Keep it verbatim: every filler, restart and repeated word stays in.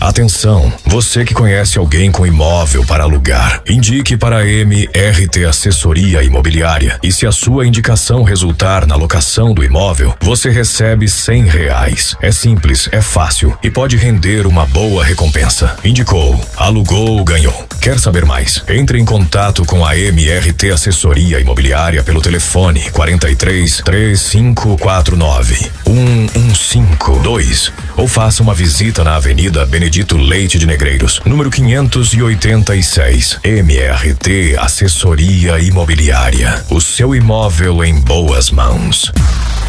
Atenção, você que conhece alguém com imóvel para alugar, indique para a M R T Assessoria Imobiliária e se a sua indicação resultar na locação do imóvel, você recebe cem reais. É simples, é fácil e pode render uma boa recompensa. Indicou, alugou, ganhou. Quer saber mais? Entre em contato com a M R T Assessoria Imobiliária pelo telefone quarenta e três, três cinco quatro nove, um um cinco dois ou faça uma visita na Avenida Benedito Leite de Negreiros, número quinhentos e oitenta e seis. M R T Assessoria Imobiliária. O seu imóvel em boas mãos.